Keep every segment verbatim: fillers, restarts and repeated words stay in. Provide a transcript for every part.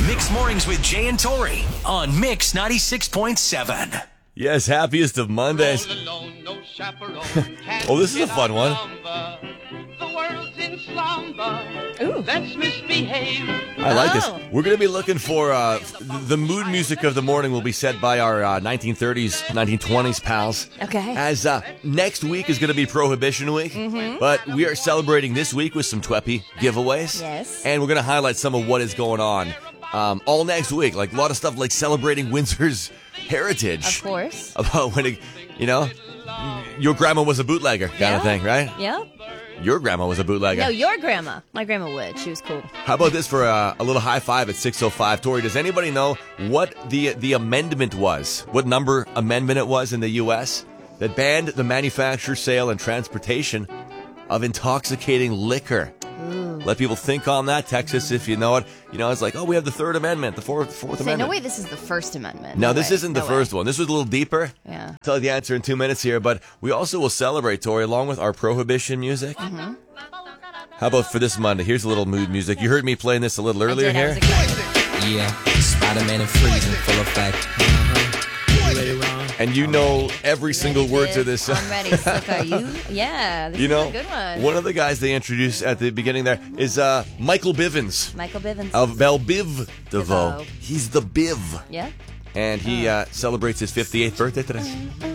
Mixed Mornings with Jay and Tori on Mix ninety-six point seven. Yes, happiest of Mondays. Alone, no Oh, this is a fun one. The world's in slumber. Ooh. Let's misbehave. I like this. Oh. We're going to be looking for uh, the mood music of the morning will be set by our uh, nineteen thirties, nineteen twenties pals. Okay. As uh, next week is going to be Prohibition Week, Mm-hmm. but we are celebrating this week with some Tweppy giveaways. Yes. And we're going to highlight some of what is going on um, all next week. Like a lot of stuff like celebrating Windsor's heritage. Of course. About when, it, you know, your grandma was a bootlegger kind Yeah. of thing, right? Yep. Your grandma was a bootlegger. No, your grandma. My grandma would. She was cool. How about this for uh, a little high five at six oh five? Tori, does anybody know what the the amendment was? What number amendment it was in the U S that banned the manufacture, sale, and transportation of intoxicating liquor? Ooh. Let people think on that. Texas, if you know it. You know, it's like, oh, we have the Third Amendment, the Fourth, fourth Say, Amendment. no way, this is the First Amendment. No, this way. isn't the No first way. one. This was a little deeper. Yeah. I'll tell you the answer in two minutes here, but we also will celebrate, Tori, along with our Prohibition music. Mm-hmm. How about for this Monday? Here's a little mood music. You heard me playing this a little earlier I did. I here. was excited. Yeah, Spider-Man and freezing full effect. And you know every single word to this song. I'm ready. Look, are you? Yeah. This You is know, a good one. one of the guys they introduced at the beginning there is uh, Michael Bivens Michael Bivens. of Belle Biv DeVoe. DeVoe. He's the Biv. Yeah. And he uh, celebrates his fifty-eighth birthday today.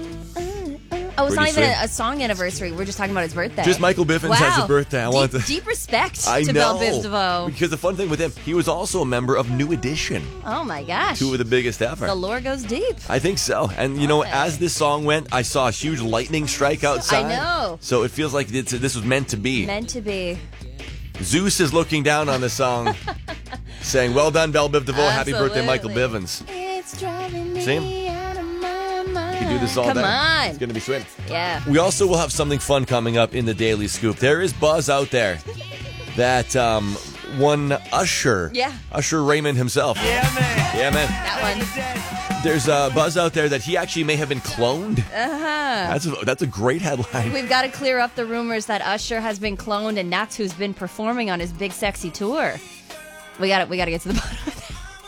Oh, it's Pretty not even sweet. a, a song anniversary. We're just talking about his birthday. Just Michael Bivens wow. has a birthday. I deep, wanted to- deep respect I to know. Belle Biv DeVoe. Because the fun thing with him, he was also a member of New Edition. Oh my gosh. Two of the biggest ever. The lore goes deep. I think so. And, you know, Love it. as this song went, I saw a huge lightning strike outside. I know. So it feels like it's, this was meant to be. Meant to be. Zeus is looking down on the song, saying, well done, Belle Biv DeVoe. Happy birthday, Michael Absolutely. Bivens. It's driving me See? out of my mind. You can do this all Come day. on. It's going to be sweet. Yeah. We also will have something fun coming up in the Daily Scoop. There is buzz out there that um, one Usher, Yeah. Usher Raymond himself. Yeah, man. Yeah, man. That one. There's a buzz out there that he actually may have been cloned. Uh-huh. That's a, that's a great headline. We've got to clear up the rumors that Usher has been cloned and that's who's been performing on his big sexy tour. We got to we got to get to the bottom of that.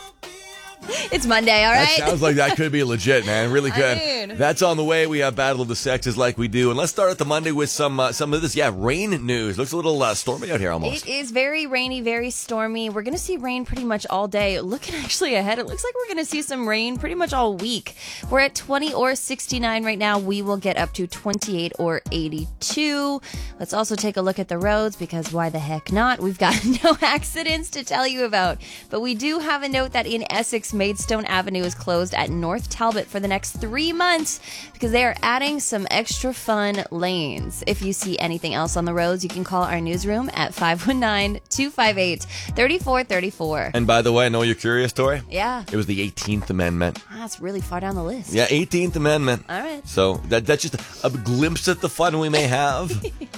It's Monday, all That right? sounds like that could be legit, man. Really I good. mean- That's on the way. We have Battle of the Sexes like we do. And let's start at the Monday with some uh, some of this, yeah, rain news. Looks a little uh, stormy out here almost. It is very rainy, very stormy. We're going to see rain pretty much all day. Looking actually ahead, it looks like we're going to see some rain pretty much all week. We're at twenty or sixty-nine right now. We will get up to twenty-eight or eighty-two. Let's also take a look at the roads because why the heck not? We've got no accidents to tell you about. But we do have a note that in Essex, Maidstone Avenue is closed at North Talbot for the next three months because they are adding some extra fun lanes. If you see anything else on the roads, you can call our newsroom at five one nine, two five eight, three four three four. And by the way, I know you're curious, Tori. Yeah, It was the eighteenth Amendment. that's really far down the list. Yeah, eighteenth Amendment. All right. So that that's just a glimpse at the fun we may have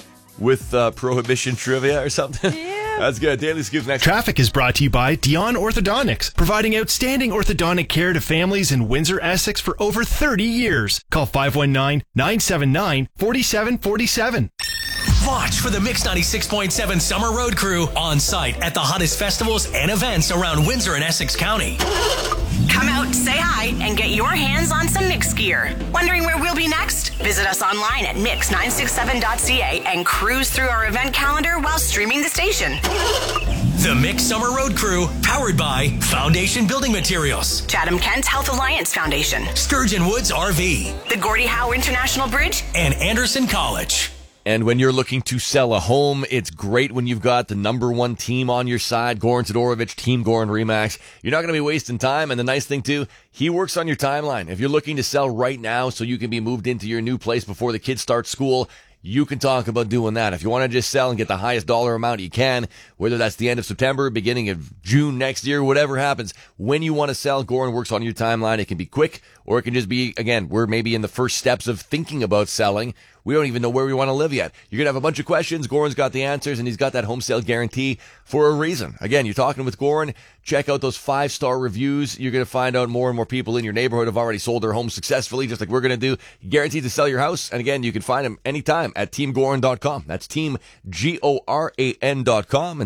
with uh, Prohibition trivia or something. Yeah. That's good. Daily Scoop's next. Traffic is brought to you by Dion Orthodontics, providing outstanding orthodontic care to families in Windsor, Essex for over thirty years. Call five one nine, nine seven nine, four seven four seven. Watch for the Mix ninety-six point seven Summer Road Crew on site at the hottest festivals and events around Windsor and Essex County. Come out, say hi, and get your hands on some Mix gear. Wondering where we'll be next? Visit us online at mix nine six seven dot c a and cruise through our event calendar while streaming the station. The Mix Summer Road Crew, powered by Foundation Building Materials, Chatham Kent Health Alliance Foundation, Sturgeon Woods R V, the Gordie Howe International Bridge, and Anderson College. And when you're looking to sell a home, it's great when you've got the number one team on your side, Goran Todorovic, Team Goran Remax. You're not going to be wasting time. And the nice thing, too, he works on your timeline. If you're looking to sell right now so you can be moved into your new place before the kids start school, you can talk about doing that. If you want to just sell and get the highest dollar amount you can, whether that's the end of September, beginning of June next year, whatever happens, when you want to sell, Goran works on your timeline. It can be quick, or it can just be, again, we're maybe in the first steps of thinking about selling. We don't even know where we want to live yet. You're going to have a bunch of questions. Goran's got the answers, and he's got that home sale guarantee for a reason. Again, you're talking with Goran. Check out those five-star reviews. You're going to find out more and more people in your neighborhood have already sold their homes successfully, just like we're going to do. Guaranteed to sell your house. And again, you can find him anytime at team goran dot com. That's team G O R A N dot com. And